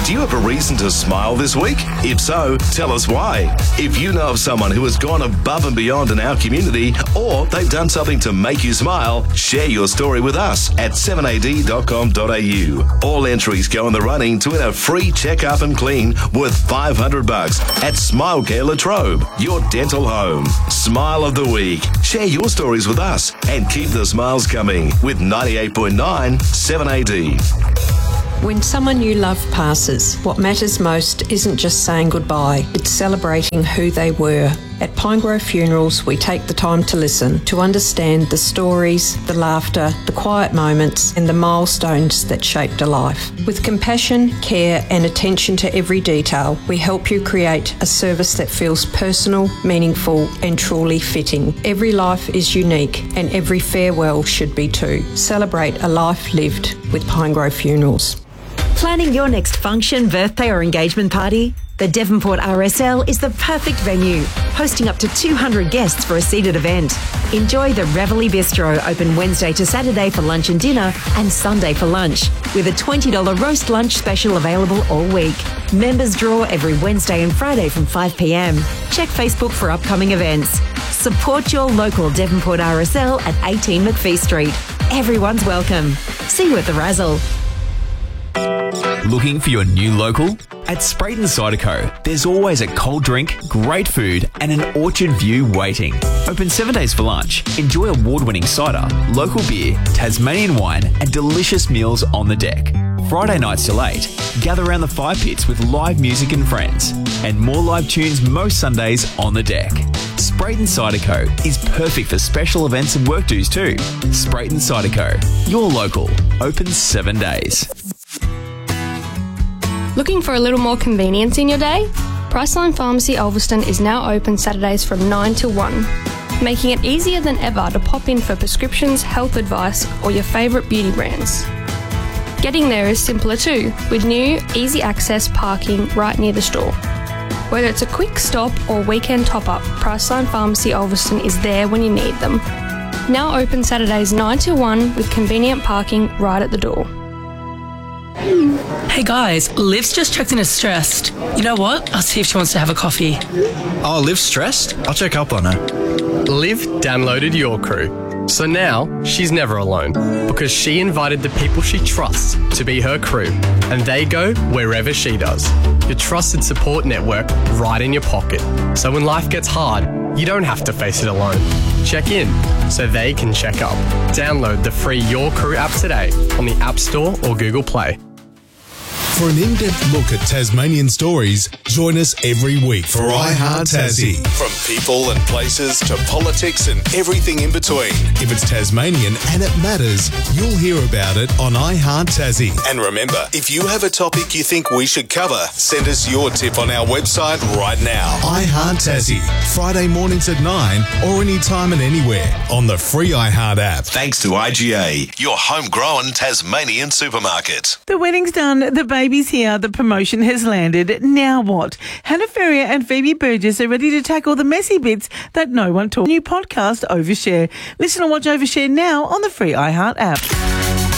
Do you have a reason to smile this week? If so, tell us why. If you know of someone who has gone above and beyond in our community, or they've done something to make you smile, share your story with us at 7ad.com.au. All entries go in the running to win a free check-up and clean worth $500 at Smile Care La Trobe, your dental home. Smile of the week. Share your stories with us and keep the smiles coming with 98.9 7AD. When someone you love passes, what matters most isn't just saying goodbye, it's celebrating who they were. At Pinegrove Funerals, we take the time to listen, to understand the stories, the laughter, the quiet moments, and the milestones that shaped a life. With compassion, care, and attention to every detail, we help you create a service that feels personal, meaningful, and truly fitting. Every life is unique, and every farewell should be too. Celebrate a life lived with Pinegrove Funerals. Planning your next function, birthday or engagement party? The Devonport RSL is the perfect venue, hosting up to 200 guests for a seated event. Enjoy the Reveille Bistro, open Wednesday to Saturday for lunch and dinner and Sunday for lunch, with a $20 roast lunch special available all week. Members draw every Wednesday and Friday from 5 p.m. Check Facebook for upcoming events. Support your local Devonport RSL at 18 McPhee Street. Everyone's welcome. See you at the Razzle. Looking for your new local? At Sprayton Cider Co, there's always a cold drink, great food, and an orchard view waiting. Open 7 days for lunch. Enjoy award-winning cider, local beer, Tasmanian wine, and delicious meals on the deck. Friday nights till 8, gather around the fire pits with live music and friends, and more live tunes most Sundays on the deck. Sprayton Cider Co is perfect for special events and work dues too. Sprayton Cider Co, your local, open 7 days. Looking for a little more convenience in your day? Priceline Pharmacy Ulverston is now open Saturdays from 9 till 1, making it easier than ever to pop in for prescriptions, health advice, or your favourite beauty brands. Getting there is simpler too, with new, easy access parking right near the store. Whether it's a quick stop or weekend top-up, Priceline Pharmacy Ulverston is there when you need them. Now open Saturdays 9 till 1 with convenient parking right at the door. Hey guys, Liv's just checked in as stressed. You know what? I'll see if she wants to have a coffee. Oh, Liv's stressed? I'll check up on her. Liv downloaded Your Crew, so now she's never alone because she invited the people she trusts to be her crew, and they go wherever she does. Your trusted support network right in your pocket, so when life gets hard, you don't have to face it alone. Check in so they can check up. Download the free Your Crew app today on the App Store or Google Play. For an in-depth look at Tasmanian stories, join us every week for I Heart Tassie. From people and places to politics and everything in between. If it's Tasmanian and it matters, you'll hear about it on I Heart Tassie. And remember, if you have a topic you think we should cover, send us your tip on our website right now. I Heart Tassie, Friday mornings at 9 or anytime and anywhere on the free iHeart app. Thanks to IGA, your homegrown Tasmanian supermarket. The wedding's done, the baby's here, the promotion has landed. Now what? Hannah Ferrier and Phoebe Burgess are ready to tackle the messy bits that no one talks. New podcast, Overshare. Listen and watch Overshare now on the free iHeart app.